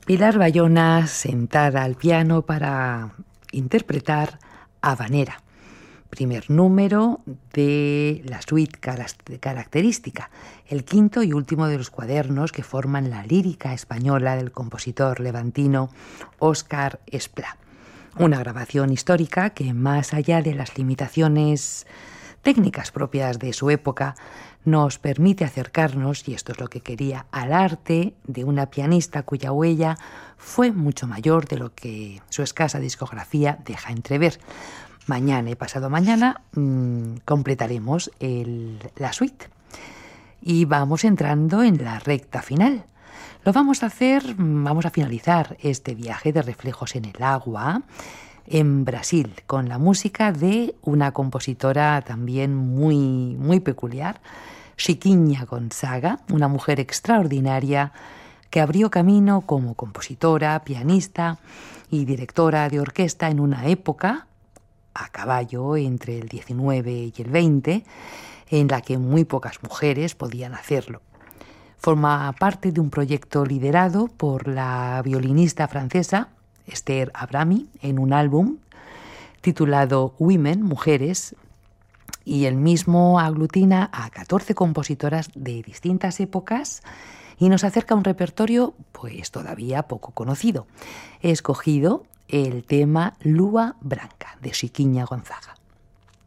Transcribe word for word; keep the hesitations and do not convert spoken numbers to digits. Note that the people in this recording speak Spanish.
Pilar Bayona sentada al piano para interpretar Habanera, primer número de la suite característica, el quinto y último de los cuadernos que forman la lírica española del compositor levantino Óscar Esplá. Una grabación histórica que, más allá de las limitaciones técnicas propias de su época, nos permite acercarnos, y esto es lo que quería, al arte de una pianista cuya huella fue mucho mayor de lo que su escasa discografía deja entrever. Mañana y pasado mañana mmm, completaremos el, la suite y vamos entrando en la recta final. Lo vamos a hacer, vamos a finalizar este viaje de reflejos en el agua en Brasil, con la música de una compositora también muy, muy peculiar, Chiquinha Gonzaga, una mujer extraordinaria que abrió camino como compositora, pianista y directora de orquesta en una época, a caballo entre el diecinueve y el veinte, en la que muy pocas mujeres podían hacerlo. Forma parte de un proyecto liderado por la violinista francesa Esther Abrami en un álbum titulado Women, Mujeres, y el mismo aglutina a catorce compositoras de distintas épocas y nos acerca a un repertorio pues todavía poco conocido. He escogido el tema Lua Branca de Chiquinha Gonzaga.